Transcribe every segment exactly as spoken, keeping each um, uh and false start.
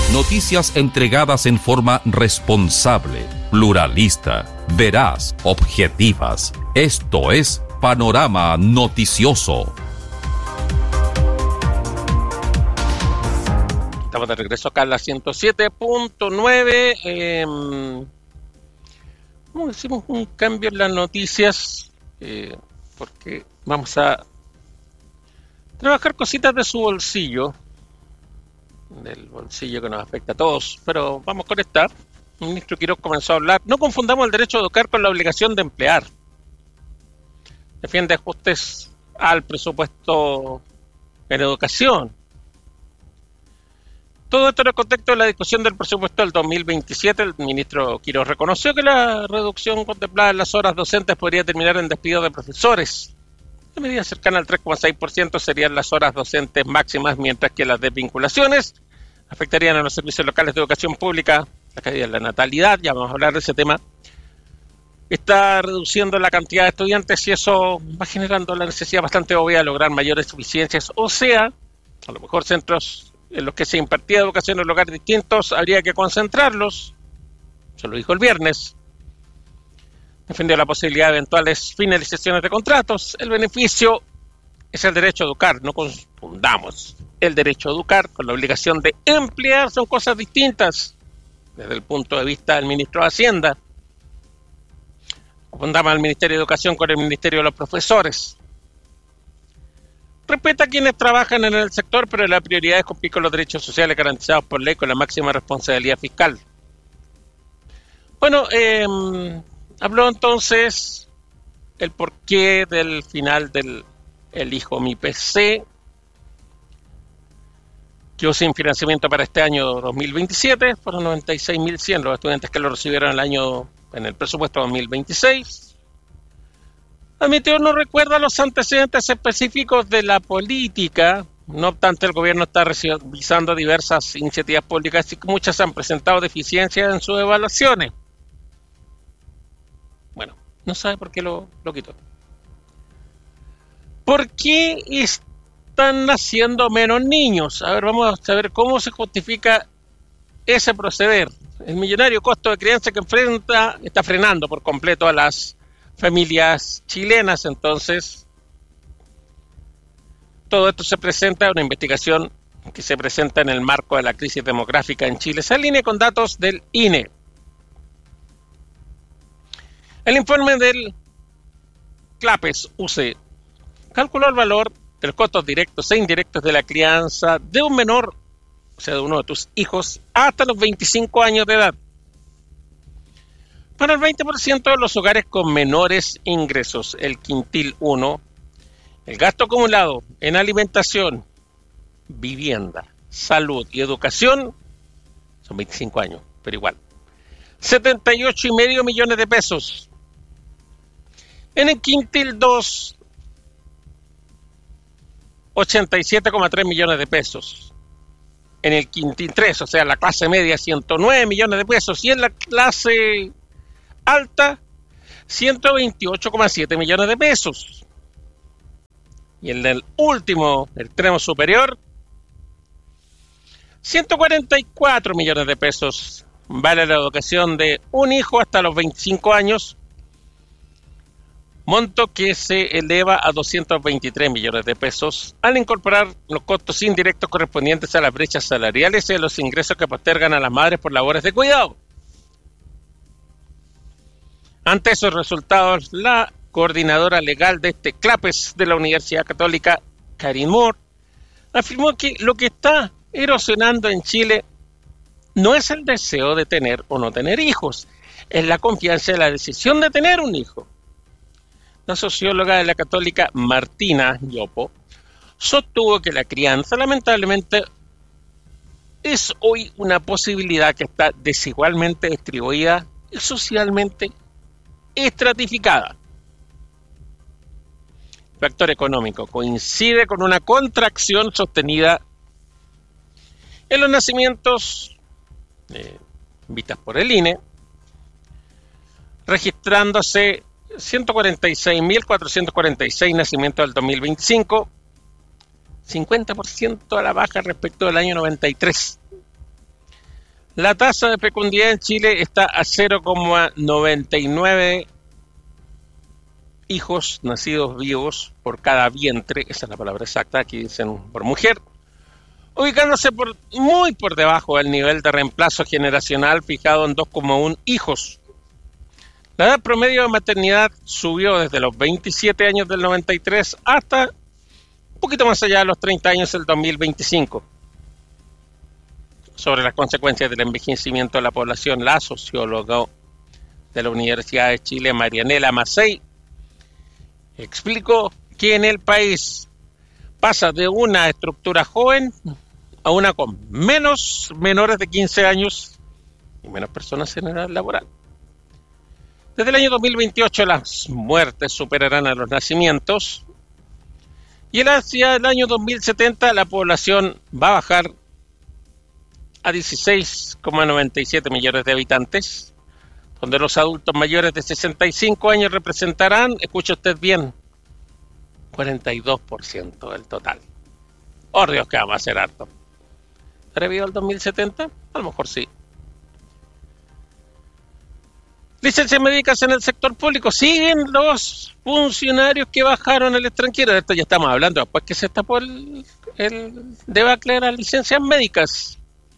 Noticias entregadas en forma responsable, pluralista, veraz, objetivas. Esto es Panorama Noticioso. Estamos de regreso acá a la ciento siete punto nueve. Eh, hicimos un cambio en las noticias eh, porque vamos a trabajar cositas de su bolsillo, del bolsillo que nos afecta a todos, pero vamos con esta. El ministro Quiroz comenzó a hablar. No confundamos el derecho a educar con la obligación de emplear. Defiende ajustes al presupuesto en educación. Todo esto en el contexto de la discusión del presupuesto del dos mil veintisiete, el ministro Quiroz reconoció que la reducción contemplada en las horas docentes podría terminar en despido de profesores. La medida cercana al tres coma seis por ciento serían las horas docentes máximas, mientras que las desvinculaciones afectarían a los servicios locales de educación pública, la caída de la natalidad, ya vamos a hablar de ese tema. Está reduciendo la cantidad de estudiantes y eso va generando la necesidad bastante obvia de lograr mayores eficiencias, o sea, a lo mejor centros en los que se impartía educación en lugares distintos habría que concentrarlos. Se lo dijo el viernes. Defendió la posibilidad de eventuales finalizaciones de contratos. El beneficio es el derecho a educar. No confundamos el derecho a educar con la obligación de emplear. Son cosas distintas desde el punto de vista del ministro de Hacienda. Confundamos al Ministerio de Educación con el Ministerio de los Profesores. Respeta a quienes trabajan en el sector, pero la prioridad es cumplir con los derechos sociales garantizados por ley con la máxima responsabilidad fiscal. Bueno, eh, habló entonces el porqué del final del Elijo Mi P C, quedó sin financiamiento para este año dos mil veintisiete, fueron noventa y seis mil cien los estudiantes que lo recibieron el año en el presupuesto dos mil veintiséis. Admitió no recuerda los antecedentes específicos de la política. No obstante, el gobierno está revisando diversas iniciativas públicas y muchas han presentado deficiencias en sus evaluaciones. Bueno, no sabe por qué lo, lo quitó. ¿Por qué están naciendo menos niños? A ver, vamos a ver cómo se justifica ese proceder. El millonario costo de crianza que enfrenta está frenando por completo a las familias chilenas. Entonces, todo esto se presenta en una investigación que se presenta en el marco de la crisis demográfica en Chile. Se alinea con datos del I N E. El informe del CLAPES U C calculó el valor de los costos directos e indirectos de la crianza de un menor, o sea, de uno de tus hijos, hasta los veinticinco años de edad. Para el veinte por ciento de los hogares con menores ingresos, el quintil uno, el gasto acumulado en alimentación, vivienda, salud y educación son veinticinco años, pero igual. setenta y ocho y medio millones de pesos. En el quintil dos, ochenta y siete coma tres millones de pesos. En el quintil tres, o sea, la clase media, ciento nueve millones de pesos. Y en la clase alta, ciento veintiocho coma siete millones de pesos. Y en el último extremo superior, ciento cuarenta y cuatro millones de pesos. Vale la educación de un hijo hasta los veinticinco años, monto que se eleva a doscientos veintitrés millones de pesos al incorporar los costos indirectos correspondientes a las brechas salariales y a los ingresos que postergan a las madres por labores de cuidado. Ante esos resultados, la coordinadora legal de este CLAPES de la Universidad Católica, Karin Moore, afirmó que lo que está erosionando en Chile no es el deseo de tener o no tener hijos, es la confianza en la decisión de tener un hijo. La socióloga de la Católica, Martina Yopo, sostuvo que la crianza, lamentablemente, es hoy una posibilidad que está desigualmente distribuida y socialmente estratificada. El factor económico coincide con una contracción sostenida en los nacimientos eh, vistas por el I N E, registrándose ciento cuarenta y seis mil cuatrocientos cuarenta y seis nacimientos del dos mil veinticinco, cincuenta por ciento a la baja respecto del año noventa y tres. La tasa de fecundidad en Chile está a cero coma noventa y nueve hijos nacidos vivos por cada vientre, esa es la palabra exacta, aquí dicen por mujer, ubicándose por, muy por debajo del nivel de reemplazo generacional fijado en dos coma uno hijos. La edad promedio de maternidad subió desde los veintisiete años del noventa y tres hasta un poquito más allá de los treinta años del dos mil veinticinco. Sobre las consecuencias del envejecimiento de la población, la socióloga de la Universidad de Chile, Marianela Macei, explicó que en el país pasa de una estructura joven a una con menos menores de quince años y menos personas en edad laboral. Desde el año dos mil veintiocho las muertes superarán a los nacimientos y hacia el año dos mil setenta la población va a bajar a dieciséis coma noventa y siete millones de habitantes, donde los adultos mayores de sesenta y cinco años representarán, escuche usted bien, cuarenta y dos por ciento del total. Oh Dios, que vamos a hacer harto. ¿Estará vivo el dos mil setenta? A lo mejor sí. Licencias médicas en el sector público. Siguen los funcionarios que bajaron al extranjero. De esto ya estamos hablando, después que se tapó el, el debacle de las licencias médicas.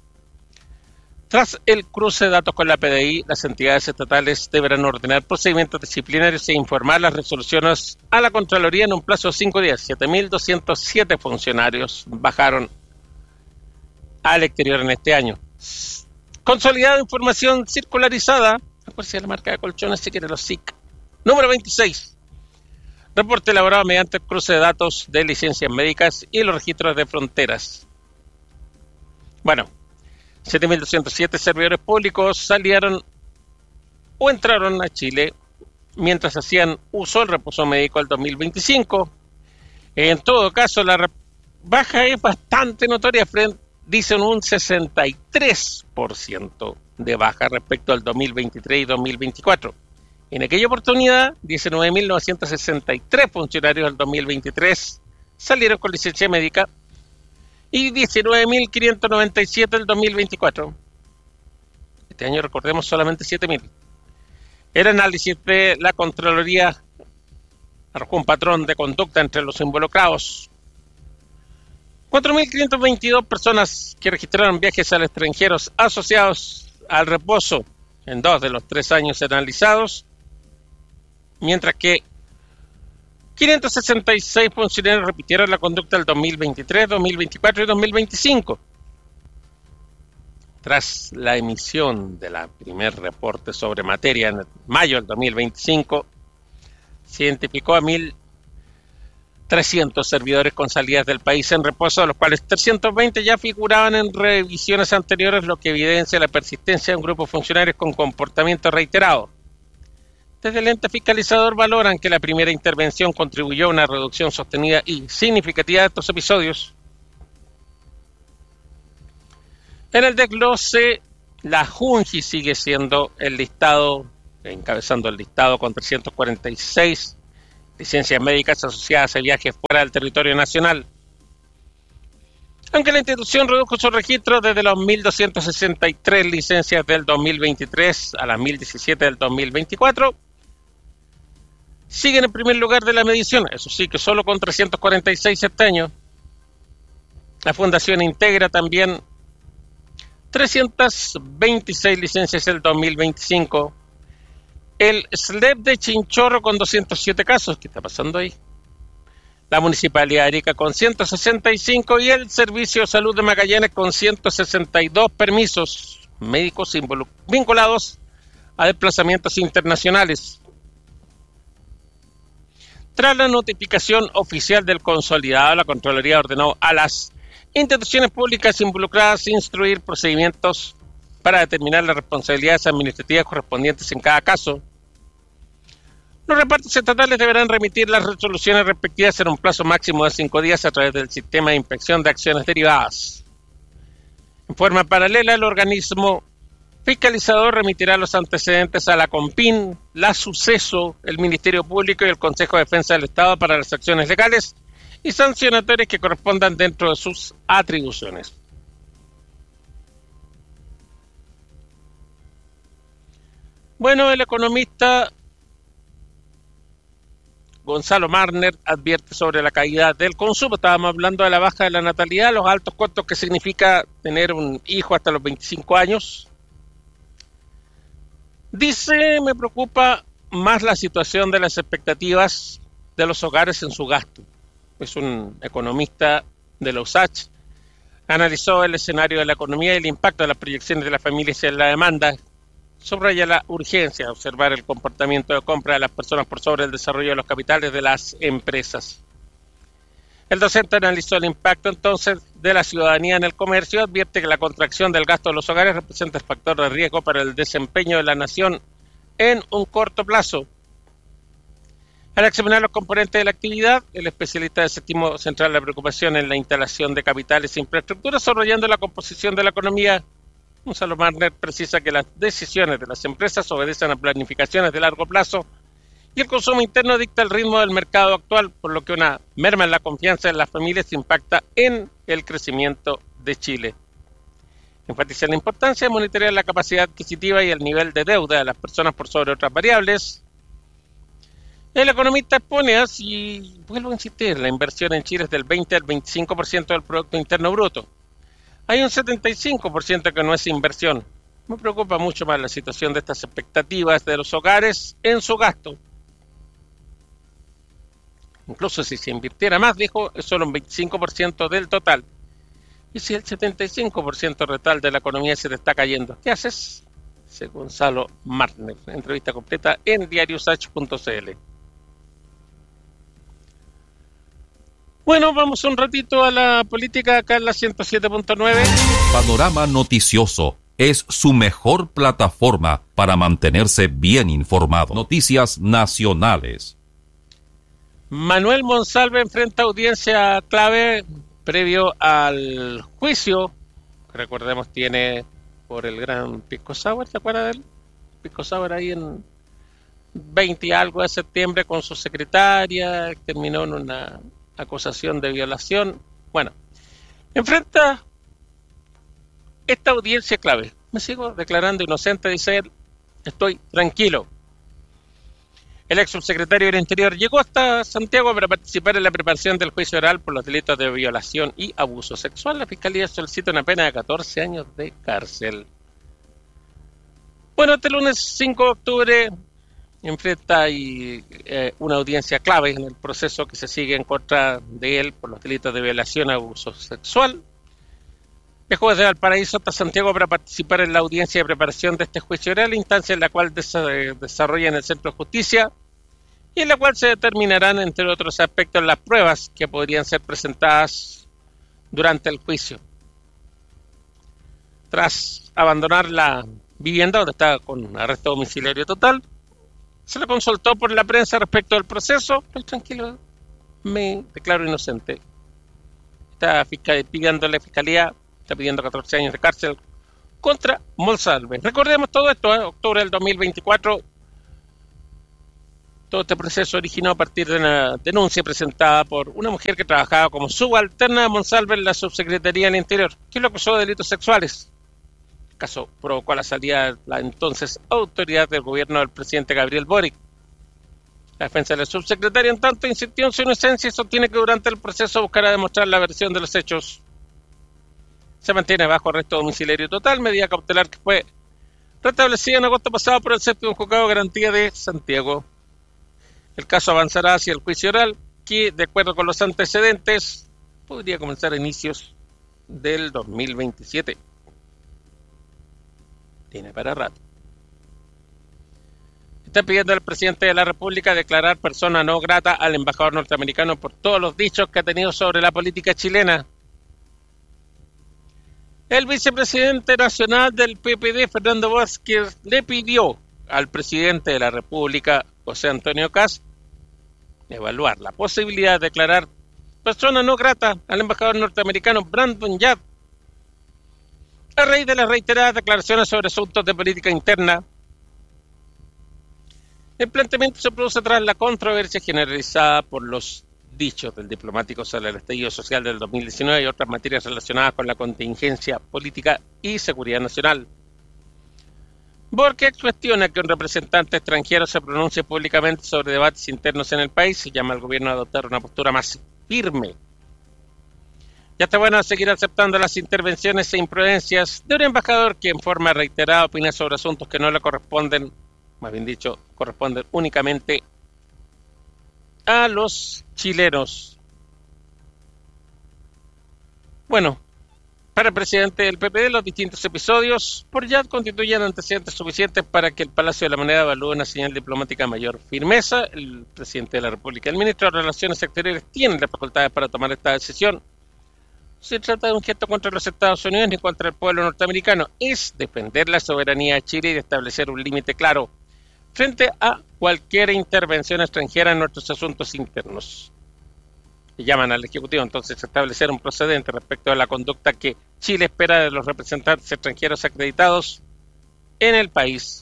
Tras el cruce de datos con la P D I, las entidades estatales deberán ordenar procedimientos disciplinarios e informar las resoluciones a la Contraloría en un plazo de cinco días. siete mil doscientos siete funcionarios bajaron al exterior en este año. Consolidada información circularizada, por si la marca de colchones, si quiere los S I C. Número veintiséis. Reporte elaborado mediante el cruce de datos de licencias médicas y los registros de fronteras. Bueno, siete mil doscientos siete servidores públicos salieron o entraron a Chile mientras hacían uso del reposo médico del dos mil veinticinco. En todo caso, la baja es bastante notoria, dicen un sesenta y tres por ciento de baja respecto al dos mil veintitrés y dos mil veinticuatro. En aquella oportunidad, diecinueve mil novecientos sesenta y tres funcionarios del dos mil veintitrés salieron con licencia médica y diecinueve mil quinientos noventa y siete del dos mil veinticuatro. Este año recordemos solamente siete mil. El análisis de la Contraloría arrojó un patrón de conducta entre los involucrados. cuatro mil quinientos veintidós personas que registraron viajes al extranjero asociados al reposo en dos de los tres años analizados, mientras que quinientos sesenta y seis funcionarios repitieron la conducta del dos mil veintitrés, dos mil veinticuatro y dos mil veinticinco. Tras la emisión de la primer reporte sobre materia en mayo del dos mil veinticinco, se identificó a mil trescientos servidores con salidas del país en reposo, de los cuales trescientos veinte ya figuraban en revisiones anteriores, lo que evidencia la persistencia de un grupo de funcionarios con comportamiento reiterado. Desde el ente fiscalizador valoran que la primera intervención contribuyó a una reducción sostenida y significativa de estos episodios. En el desglose, la Junji sigue siendo el listado, encabezando el listado con trescientas cuarenta y seis licencias médicas asociadas a viajes fuera del territorio nacional. Aunque la institución redujo su registro desde los mil doscientas sesenta y tres licencias del dos mil veintitrés a las mil diecisiete del dos mil veinticuatro, siguen en primer lugar de la medición, eso sí que solo con trescientos cuarenta y seis este año. La Fundación integra también trescientas veintiséis licencias del dos mil veinticinco. El S L E P de Chinchorro con doscientos siete casos, ¿qué está pasando ahí? La Municipalidad de Arica con ciento sesenta y cinco y el Servicio de Salud de Magallanes con ciento sesenta y dos permisos médicos vinculados a desplazamientos internacionales. Tras la notificación oficial del consolidado, la Contraloría ordenó a las instituciones públicas involucradas instruir procedimientos para determinar las responsabilidades administrativas correspondientes en cada caso. Los repartos estatales deberán remitir las resoluciones respectivas en un plazo máximo de cinco días a través del sistema de inspección de acciones derivadas. En forma paralela, el organismo fiscalizador remitirá los antecedentes a la CONPIN, la Suceso, el Ministerio Público y el Consejo de Defensa del Estado para las acciones legales y sancionatorias que correspondan dentro de sus atribuciones. Bueno, el economista Gonzalo Marner advierte sobre la caída del consumo. Estábamos hablando de la baja de la natalidad, los altos costos que significa tener un hijo hasta los veinticinco años. Dice, me preocupa más la situación de las expectativas de los hogares en su gasto. Es un economista de la U S A C H. Analizó el escenario de la economía y el impacto de las proyecciones de las familias en la demanda. Subraya la urgencia de observar el comportamiento de compra de las personas por sobre el desarrollo de los capitales de las empresas. El docente analizó el impacto entonces de la ciudadanía en el comercio y advierte que la contracción del gasto de los hogares representa el factor de riesgo para el desempeño de la nación en un corto plazo. Al examinar los componentes de la actividad, el especialista desestimó centrar la preocupación en la instalación de capitales e infraestructuras, desarrollando la composición de la economía. Gonzalo Marner precisa que las decisiones de las empresas obedecen a planificaciones de largo plazo y el consumo interno dicta el ritmo del mercado actual, por lo que una merma en la confianza en las familias impacta en el crecimiento de Chile. Enfatiza la importancia de monitorear la capacidad adquisitiva y el nivel de deuda de las personas por sobre otras variables. El economista expone así, vuelvo a insistir, la inversión en Chile es del veinte al veinticinco por ciento del Producto Interno Bruto. Hay un setenta y cinco por ciento que no es inversión. Me preocupa mucho más la situación de estas expectativas de los hogares en su gasto. Incluso si se invirtiera más, dijo, es solo un veinticinco por ciento del total. Y si el setenta y cinco por ciento total de la economía se te está cayendo, ¿qué haces? Dice Gonzalo Marner. Entrevista completa en diario usach punto c l. Bueno, vamos un ratito a la política acá en la ciento siete punto nueve. Panorama Noticioso es su mejor plataforma para mantenerse bien informado. Noticias nacionales. Manuel Monsalve enfrenta audiencia clave previo al juicio. Recordemos, tiene por el gran Pisco Sour, ¿te acuerdas de él? Pisco Sour ahí en veinte y algo de septiembre con su secretaria, terminó en una acusación de violación. Bueno, enfrenta esta audiencia clave. Me sigo declarando inocente, dice él. Estoy tranquilo. El ex subsecretario del Interior llegó hasta Santiago para participar en la preparación del juicio oral por los delitos de violación y abuso sexual. La Fiscalía solicita una pena de catorce años de cárcel. Bueno, este lunes cinco de octubre enfrenta y, eh, una audiencia clave en el proceso que se sigue en contra de él por los delitos de violación y abuso sexual. Viajó desde Valparaíso hasta Santiago para participar en la audiencia de preparación de este juicio oral, instancia en la cual des- desarrolla en el Centro de Justicia y en la cual se determinarán, entre otros aspectos, las pruebas que podrían ser presentadas durante el juicio. Tras abandonar la vivienda donde estaba con arresto domiciliario total, se le consultó por la prensa respecto del proceso. Estoy tranquilo, me declaro inocente. Está fiscal, pidiéndole fiscalía, está pidiendo catorce años de cárcel contra Monsalve. Recordemos todo esto, ¿eh? Octubre del dos mil veinticuatro. Todo este proceso originó a partir de una denuncia presentada por una mujer que trabajaba como subalterna de Monsalve en la Subsecretaría del Interior, que lo acusó de delitos sexuales. El caso provocó la salida de la entonces autoridad del gobierno del presidente Gabriel Boric. La defensa del subsecretario, en tanto, insistió en su inocencia y sostiene que durante el proceso buscará demostrar la versión de los hechos. Se mantiene bajo arresto domiciliario total, medida cautelar que fue restablecida en agosto pasado por el séptimo juzgado de garantía de Santiago. El caso avanzará hacia el juicio oral, que, de acuerdo con los antecedentes, podría comenzar a inicios del dos mil veintisiete. Tiene para rato. Está pidiendo al presidente de la República declarar persona no grata al embajador norteamericano por todos los dichos que ha tenido sobre la política chilena. El vicepresidente nacional del P P D, Fernando Vázquez, le pidió al presidente de la República, José Antonio Kast, evaluar la posibilidad de declarar persona no grata al embajador norteamericano Brandon Yard a raíz de las reiteradas declaraciones sobre asuntos de política interna. El planteamiento se produce tras la controversia generalizada por los dichos del diplomático sobre el estallido social del dos mil diecinueve y otras materias relacionadas con la contingencia política y seguridad nacional. Porque cuestiona que un representante extranjero se pronuncie públicamente sobre debates internos en el país y llama al gobierno a adoptar una postura más firme. Ya está bueno seguir aceptando las intervenciones e imprudencias de un embajador que en forma reiterada opina sobre asuntos que no le corresponden, más bien dicho, corresponden únicamente a los chilenos. Bueno, para el presidente del P P D, los distintos episodios por ya constituyen antecedentes suficientes para que el Palacio de la Moneda evalúe una señal diplomática de mayor firmeza. El presidente de la República y el ministro de Relaciones Exteriores tienen las facultades para tomar esta decisión. Se trata de un gesto contra los Estados Unidos ni contra el pueblo norteamericano. Es defender la soberanía de Chile y establecer un límite claro frente a cualquier intervención extranjera en nuestros asuntos internos. Y llaman al Ejecutivo entonces a establecer un procedente respecto a la conducta que Chile espera de los representantes extranjeros acreditados en el país.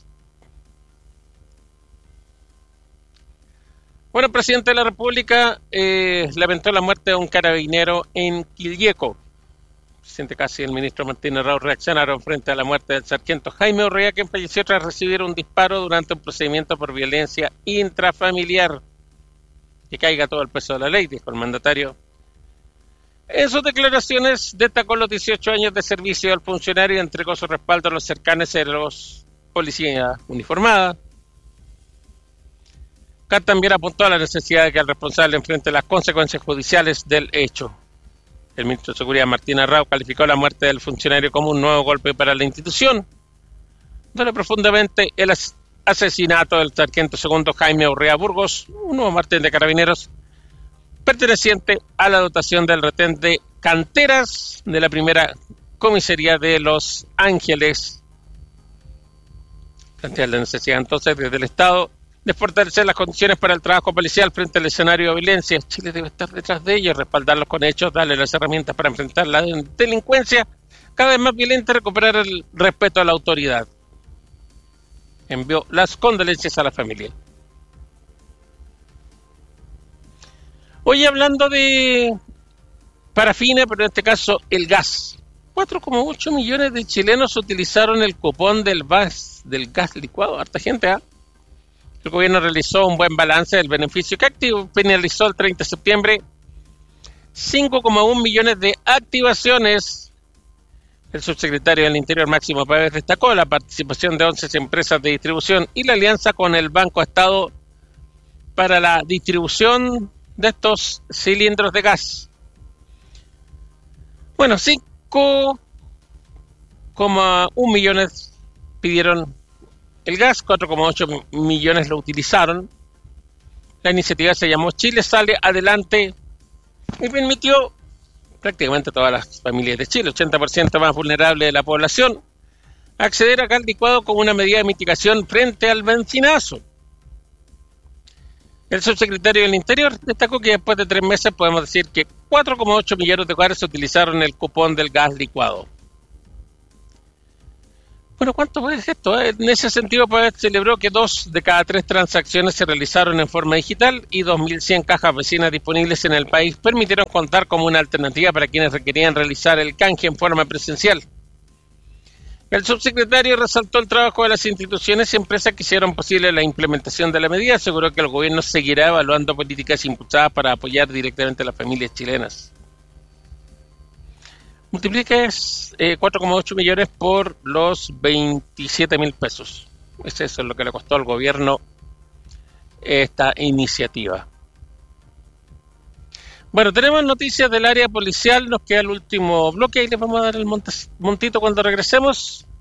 Bueno, el presidente de la República eh, lamentó la muerte de un carabinero en Quillieco. El presidente Kast y el ministro Martín Herrera reaccionaron frente a la muerte del sargento Jaime Urrea, quien falleció tras recibir un disparo durante un procedimiento por violencia intrafamiliar. Que caiga todo el peso de la ley, dijo el mandatario. En sus declaraciones destacó los dieciocho años de servicio del funcionario y entregó su respaldo a los cercanos de los policías uniformadas. Kast también apuntó a la necesidad de que el responsable enfrente las consecuencias judiciales del hecho. El ministro de Seguridad Martín Herrera calificó la muerte del funcionario como un nuevo golpe para la institución. Duele profundamente el asesinato del sargento segundo Jaime Urrea Burgos, un nuevo martín de carabineros, perteneciente a la dotación del retén de canteras de la primera comisaría de Los Ángeles. Plantea la necesidad entonces desde el Estado de fortalecer las condiciones para el trabajo policial frente al escenario de violencia. Chile debe estar detrás de ellos, respaldarlos con hechos, darle las herramientas para enfrentar la delincuencia cada vez más violenta y recuperar el respeto a la autoridad. Envió las condolencias a la familia. Hoy hablando de parafina, pero en este caso el gas. cuatro coma ocho millones de chilenos utilizaron el cupón del gas, del gas licuado. Harta gente, ¿ah? ¿eh? El gobierno realizó un buen balance del beneficio que activo, finalizó el treinta de septiembre. cinco coma uno millones de activaciones. El subsecretario del Interior, Máximo Pávez, destacó la participación de once empresas de distribución y la alianza con el Banco Estado para la distribución de estos cilindros de gas. Bueno, cinco coma uno millones pidieron el gas, cuatro coma ocho millones lo utilizaron. La iniciativa se llamó Chile Sale Adelante y permitió prácticamente a todas las familias de Chile, ochenta por ciento más vulnerable de la población, acceder a gas licuado como una medida de mitigación frente al benzinazo. El subsecretario del Interior destacó que después de tres meses podemos decir que cuatro coma ocho millones de hogares utilizaron el cupón del gas licuado. Bueno, ¿cuánto es esto? En ese sentido, pues, celebró que dos de cada tres transacciones se realizaron en forma digital y dos mil cien cajas vecinas disponibles en el país permitieron contar como una alternativa para quienes requerían realizar el canje en forma presencial. El subsecretario resaltó el trabajo de las instituciones y empresas que hicieron posible la implementación de la medida. Aseguró que el gobierno seguirá evaluando políticas impulsadas para apoyar directamente a las familias chilenas. Multiplique eh, cuatro coma ocho millones por los veintisiete mil pesos. Eso es lo que le costó al gobierno esta iniciativa. Bueno, tenemos noticias del área policial. Nos queda el último bloque y les vamos a dar el montito cuando regresemos.